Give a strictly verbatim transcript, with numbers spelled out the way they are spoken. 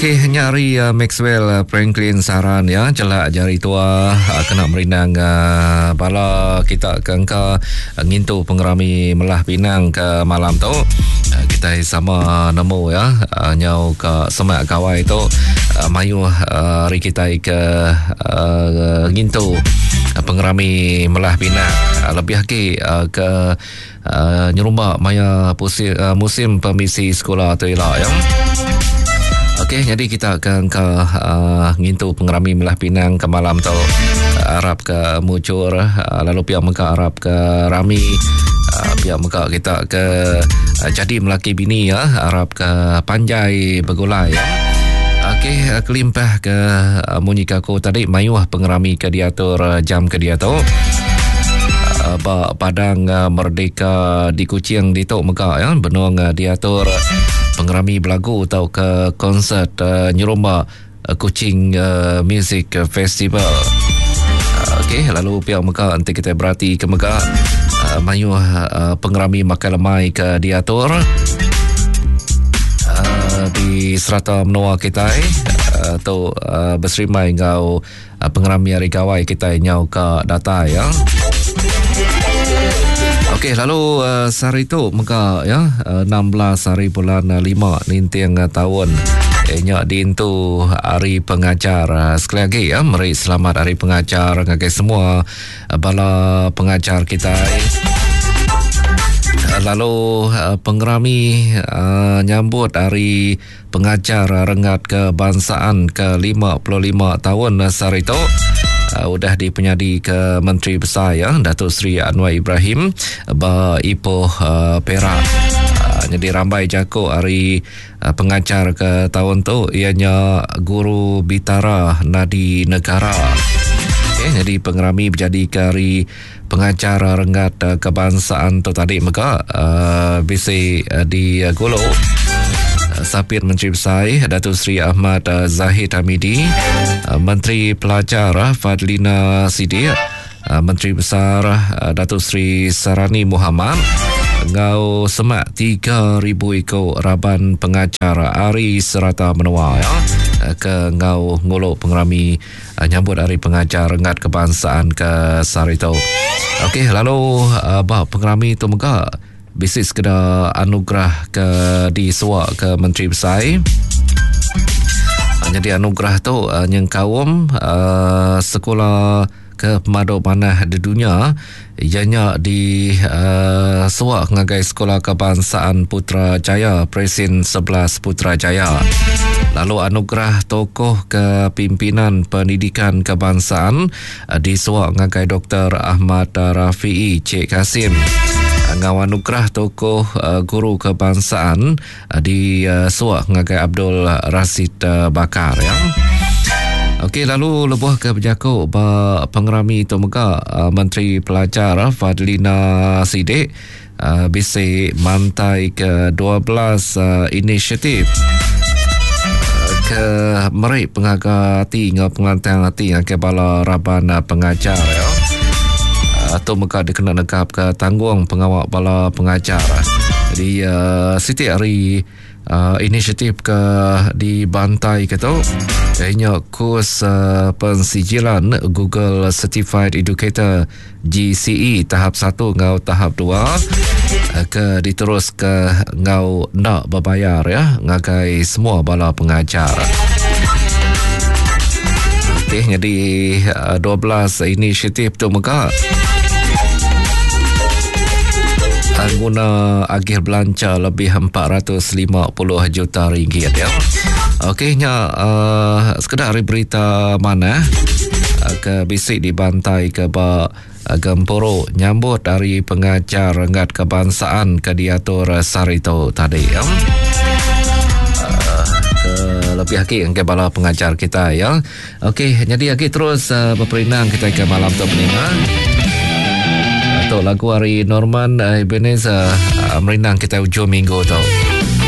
Okey, nyari uh, Maxwell uh, Franklin saran ya, celak jari tua uh, kena merinang uh, bala kita ke angka uh, ngintu pengerami Melah Pinang ke malam tu. Uh, kita sama nemu ya uh, nyau ke semak kawai tu uh, mayu uh, hari kita ke uh, ngintu uh, pengerami Melah Pinang uh, lebih lagi uh, ke uh, nyerumba maya pusi, uh, musim pemisi sekolah tu elak ya. Okey, jadi kita akan ke uh, ngintu pengerami Melah Pinang ke malam tu uh, Arab ke mucur, uh, lalu pihak Mekah Arab ke rami, uh, pihak Mekah kita ke uh, jadi melaki bini ya, Arab ke panjai begulai ya. Okey, uh, kelimpah ke uh, munyi kaku tadi mayuh pengerami ke diatur uh, jam ke dia tu. Uh, Padang uh, Merdeka di Kuching di Tok Mekah ya, benung uh, diatur pengerami belagu atau ke konsert uh, nyerumba uh, Kuching uh, Music Festival. Uh, Okey, lalu pihak Mekah nanti kita berhati ke Mekah uh, mayu uh, pengerami makan lemai ke diatur uh, di serata menua kita uh, atau uh, berserimai ngau uh, pengerami hari kawai kita nyau ke data ya. Okey, lalu uh, hari itu Mekah ya, uh, enam belas hari bulan uh, lima nintiang uh, tahun enyak dintu hari pengajar. Uh, sekali lagi ya, mari selamat hari pengajar ngagai semua uh, bala pengajar kita. Uh, lalu uh, pengerami uh, nyambut hari pengajar uh, rengat kebangsaan ke lima puluh lima tahun uh, hari itu. Uh, udah dipenyadi ke Menteri Besar ya, Datuk Seri Anwar Ibrahim ba Ipoh uh, Perak. Uh, jadi rambai jakuk hari uh, pengajar ke tahun tu ianya Guru Bitara Nadi Negara. Okay, jadi pengerami berjadi ke hari pengajar rengat uh, kebangsaan tu tadi Mekah uh, bisi uh, di uh, Gulu. Sapir Menteri Besar Datuk Seri Ahmad Zahid Hamidi, Menteri Pelajar Fadlina Sidi, Menteri Besar Datuk Seri Sarani Muhammad ngau semak tiga ribu ekor raban pengajar hari serata menua ya, ke ngau nguluk pengerami nyambut hari pengajar rengat kebangsaan ke Sarito. Okey, lalu bah pengerami tu Mekah bisnis kena anugerah ke di suak ke Menteri Besar. Jadi anugerah tu uh, yang kaum uh, sekolah ke pemadu panah di dunia ianya di uh, suak ngagai sekolah kebangsaan Putrajaya Presin sebelas Putrajaya. Lalu anugerah tokoh kepimpinan pendidikan kebangsaan uh, di suak ngagai Doktor Ahmad Rafi'i Cik Kasim. Ngau anugerah tokoh uh, guru kebangsaan uh, di uh, suak ngagai Abdul Rasid uh, Bakar ya. Okey, lalu lebuh ke berjakuk ba pengerami tu Mekah uh, Menteri Pelajar uh, Fadlina Sidik uh, bisi mantai ke dua belas uh, inisiatif uh, ke meri pengagati ngau pengantin hati ke bala raban uh, pengajar ya. Atau Mekah dikena negap ke tanggung pengawal bala pengajar. Jadi uh, setiap hari uh, inisiatif ke di Bantai ke tu ianya kurs uh, pensijilan Google Certified Educator G C E tahap satu ngau tahap dua uh, ke diterus ke ngau nak berbayar ya ngagai semua bala pengajar. Okay, jadi uh, dua belas inisiatif tu Mekah guna agih belanja lebih empat ratus lima puluh juta ringgit ya. Okeynya uh, sekedar berita mana uh, ke bisik di Bantai ke ba uh, Gemporo nyambut dari pengajar rengat kebangsaan ke diatur Sarito tadi ya. Uh, ke lebih hakik ke bala pengajar kita ya. Okey, jadi hakik terus uh, berperinang kita ke malam tu peningan. Lagu hari Norman Ebenezer uh, merinang kita hujung minggu tu.